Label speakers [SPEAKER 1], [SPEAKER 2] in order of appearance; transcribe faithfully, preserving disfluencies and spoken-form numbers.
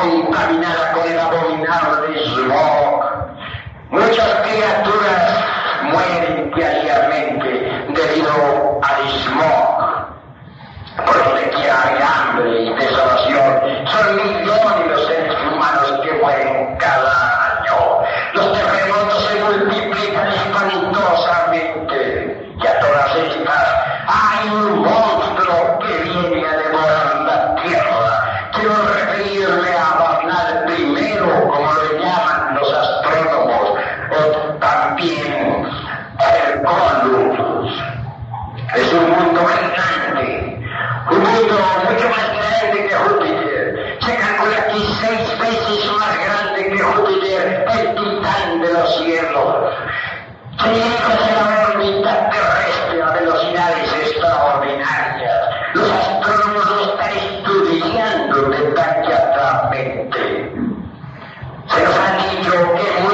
[SPEAKER 1] contaminada con el abominable smog. Muchas criaturas mueren diariamente debido al smog. Por doquier hay hambre y desolación. Son millones los seres humanos que mueren cada año. Los terremotos se multiplican espantosamente. Y a todas estas hay un monstruo que viene a devorar la tierra. Quiero referirme a Barnard primero, como lo llaman los astrónomos, o también Herculus. Es un mundo gigante, un mundo mucho más grande que Júpiter. Se calcula que seis veces más grande que Júpiter, el titán de los cielos. Se dirige hacia la órbita terrestre a velocidades extraordinarias. Los astrónomos lo están estudiando detalladamente. Se nos ha dicho que